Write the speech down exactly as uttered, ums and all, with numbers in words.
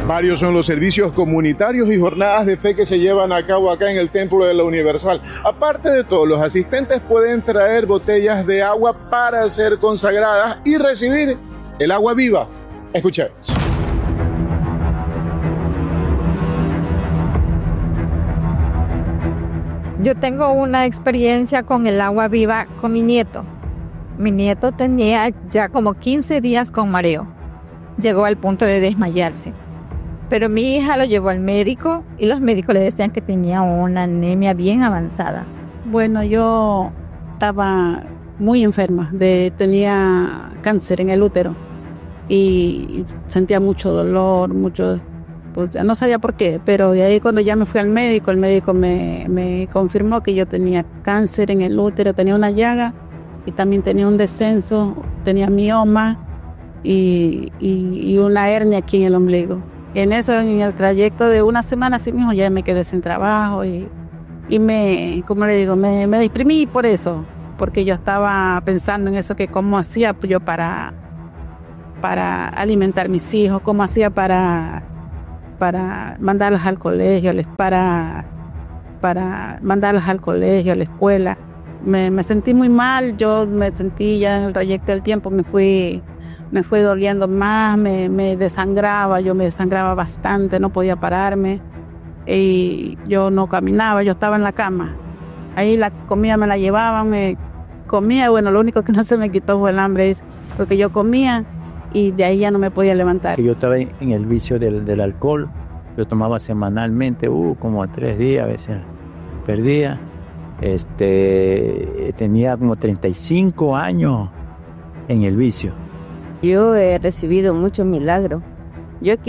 Varios son los servicios comunitarios y jornadas de fe que se llevan a cabo acá en el Templo de la Universal. Aparte de todo, los asistentes pueden traer botellas de agua para ser consagradas y recibir el agua viva. Escuchemos. Yo tengo una experiencia con el agua viva con mi nieto. Mi nieto tenía ya como quince días con mareo. Llegó al punto de desmayarse. Pero mi hija lo llevó al médico y los médicos le decían que tenía una anemia bien avanzada. Bueno, yo estaba muy enferma, de, tenía cáncer en el útero y sentía mucho dolor, mucho, pues no sabía por qué, pero de ahí cuando ya me fui al médico, el médico me, me confirmó que yo tenía cáncer en el útero, tenía una llaga y también tenía un descenso, tenía mioma y, y, y una hernia aquí en el ombligo. En eso, en el trayecto de una semana así mismo, ya me quedé sin trabajo y, y me, como le digo, me, me deprimí por eso, porque yo estaba pensando en eso, que cómo hacía yo para, para alimentar a mis hijos, cómo hacía para, para mandarlos al colegio, para, para mandarlos al colegio, a la escuela. Me, me sentí muy mal, yo me sentí ya en el trayecto del tiempo, me fui... Me fue doliendo más, me, me desangraba, yo me desangraba bastante, no podía pararme y yo no caminaba, yo estaba en la cama. Ahí la comida me la llevaban, me comía, bueno, lo único que no se me quitó fue el hambre, porque yo comía y de ahí ya no me podía levantar. Yo estaba en el vicio del, del alcohol, yo tomaba semanalmente, uh, como tres días, a veces perdía. Este, tenía como treinta y cinco años en el vicio. Yo he recibido muchos milagros. Yo